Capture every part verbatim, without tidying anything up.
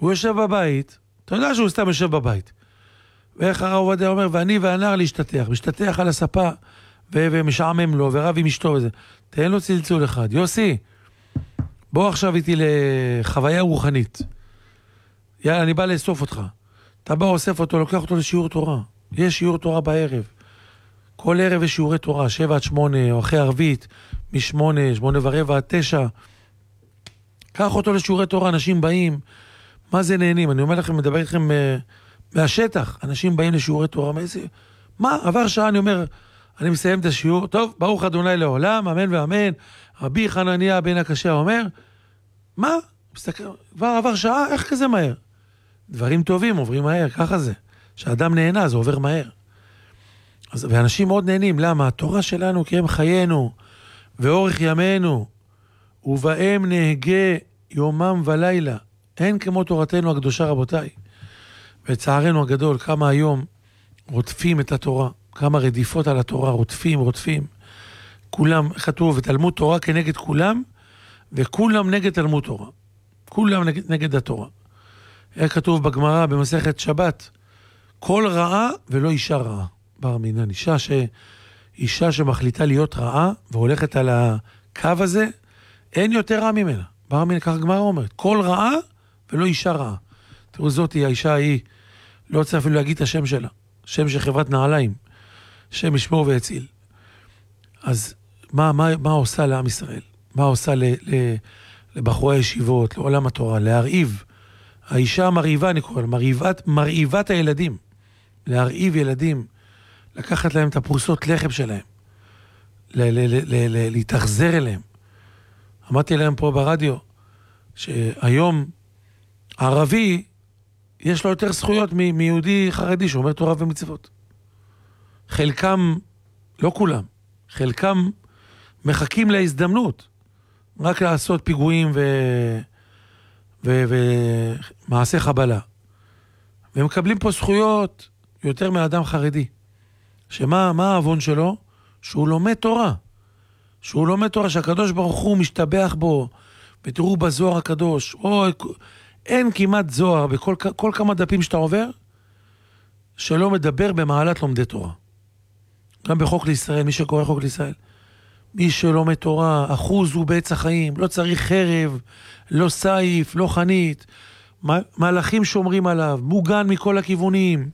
הוא יושב בבית, אתה יודע שהוא סתם יושב בבית. ואיך הרב עובדיה אומר, ואני והנער להשתתח, משתתח על הספה, ו- ומשעמם לו, ורב עם אשתו וזה. תן לו צלצול אחד. יוסי, בוא עכשיו איתי לחוויה רוחנית. יאללה, אני בא לאסוף אותך. אתה בא, אוסף אותו, לוקח אותו לשיעור תורה. יש שיעור תורה בערב. כל ערב יש שיעורי תורה, שבע עד שמונה, או אחרי ערבית, משמונה, שמונה ורבע עד תשע. קח אותו לשיעורי תורה, אנשים באים. מה זה נהנים? אני אומר לכם, מדבר איתכם uh, מהשטח. אנשים באים לשיעורי תורה. מאיזה... מה? עבר שעה, אני אומר, אני מסיים את השיעור. טוב, ברוך אדוני לעולם, אמן ואמן. רבי חנניה בן הקשה אומר, מה? מסתכל, כבר עבר שעה, איך כזה מהר? דברים טובים עוברים מהר, ככה זה. כשאדם נהנה, זה עובר מהר. אז, ואנשים מאוד נהנים, למה? התורה שלנו כי הם חיינו, ואורך ימינו, ובהם נהגה יומם ולילה. אין כמו תורתנו הקדושה, רבותיי. וצערנו הגדול, כמה היום רודפים את התורה, כמה רדיפות על התורה, רודפים, רודפים. כולם, כתוב, תלמוד תורה כנגד כולם, וכולם נגד תלמוד תורה. כולם נגד, נגד התורה. היה כתוב בגמרא, במסכת שבת, כל רעה ולא אישה רעה. בר מינן, אישה, ש... אישה שמחליטה להיות רעה, והולכת על הקו הזה, אין יותר רע ממנה. בר מינן, כך גמרא אומרת, כל רעה ולא אישה רעה. תראו, זאת היא, האישה ההיא, לא צריך אפילו להגיד את השם שלה. שם של חברת נעליים. שם ישמור ויציל. אז מה, מה, מה עושה לעם ישראל? מה עושה ל, ל, לבחורי הישיבות, לעולם התורה, להרעיב? האישה המרעיבה, אני קורא לה, מרעיבת, מרעיבת הילדים. להרעיב ילדים, לקחת להם את הפרוסות לחם שלהם, ל, ל, ל, ל, ל, להתאכזר אליהם. אמרתי להם פה ברדיו, שהיום הערבי, יש לו יותר זכויות מ, מיהודי חרדי שאומר תורה ומצוות. חלקם, לא כולם, חלקם מחכים להזדמנות, רק לעשות פיגועים ו... ו... ומעשה חבלה. והם מקבלים פה זכויות יותר מאדם חרדי. שמה, מה האבון שלו? שהוא לומד תורה. שהוא לומד תורה, שהקדוש ברוך הוא משתבח בו, ותראו בזוהר הקדוש, או, אין כמעט זוהר, בכל כל כמה דפים שאתה עובר, שלא מדבר במעלת לומדי תורה. גם בחוק לישראל, מי שקורא חוק לישראל, מי שלומד תורה, אחוז הוא בעץ החיים, לא צריך חרב, לא סייף, לא חנית, מלאכים שומרים עליו, מוגן מכל הכיוונים.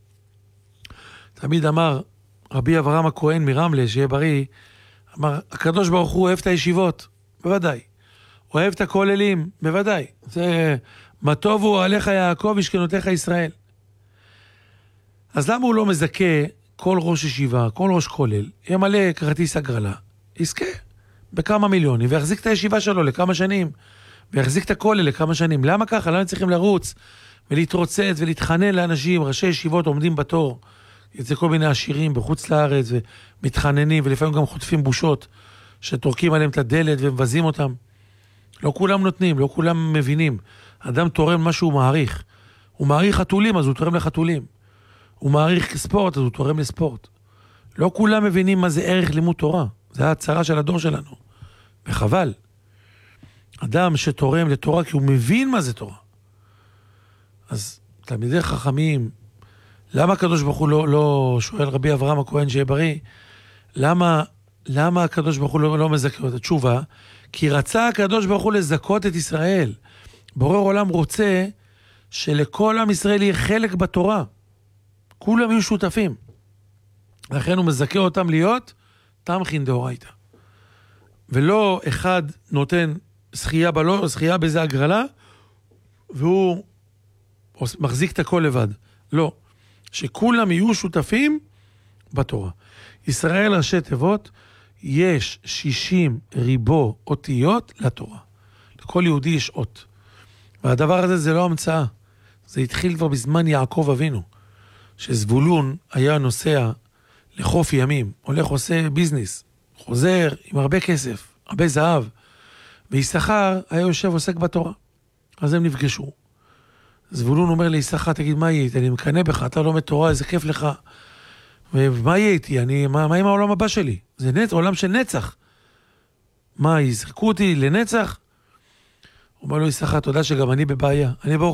תמיד אמר רבי אברהם הכהן מרמלה, שיהיה בריא, אמר, הקדוש ברוך הוא אוהב את הישיבות, בוודאי. הוא אוהב את הכוללים, בוודאי. זה, מה טוב הוא עליך יעקב, ישכנותיך ישראל. אז למה הוא לא מזכה כל ראש ישיבה, כל ראש כולל, ימלא כרטיס הגרלה, יזכה בכמה מיליונים, ויחזיק את הישיבה שלו לכמה שנים, ויחזיק את הכולל לכמה שנים. למה ככה? למה צריכים לרוץ ולהתרוצץ ולהתחנן לאנשים? ראשי ישיבות עומדים בתור, יצא כל מיני עשירים בחוץ לארץ, ומתחננים, ולפעמים גם חוטפים בושות, שתורקים עליהם את הדלת ומבזים אותם. לא כולם נותנים, לא כולם מבינים. אדם תורם מה שהוא מעריך. הוא מעריך חתולים, אז הוא תורם לחתולים. הוא מעריך ספורט, אז הוא תורם לספורט. לא כולם מבינים מה זה ערך לימוד תורה. זה הצרה של הדור שלנו. וחבל. אדם שתורם לתורה כי הוא מבין מה זה תורה. אז תלמידי חכמים, למה הקדוש ברוך הוא לא, לא שואל רבי אברהם הכהן שיהיה בריא? למה, למה הקדוש ברוך הוא לא, לא מזכה את התשובה? כי רצה הקדוש ברוך הוא לזכות את ישראל. בורא עולם רוצה שלכל עם ישראל יהיה חלק בתורה. כולם יהיו שותפים. לכן הוא מזכה אותם להיות תמכין דאורייתא. ולא אחד נותן זכייה בלא, זכייה באיזה הגרלה, והוא מחזיק את הכל לבד. לא. שכולם יהיו שותפים בתורה. ישראל ראשי תיבות, יש שישים ריבו אותיות לתורה. לכל יהודי יש אות. והדבר הזה זה לא המצאה. זה התחיל כבר בזמן יעקב אבינו. שזבולון היה נוסע לחוף ימים, הולך עושה ביזנס, חוזר עם הרבה כסף, הרבה זהב, ויששכר היה יושב עוסק בתורה. אז הם נפגשו. זבולון אומר ליששכר, תגיד, מה יהיה איתי? אני מקנא בך, אתה לומד תורה, איזה כיף לך. ומה יהיה איתי? אני, מה, מה עם העולם הבא שלי? זה נצ, עולם של נצח. מה, יזרקו אותי לנצח? הוא אומר לו, יששכר, תודה שגם אני בבעיה. אני ברוך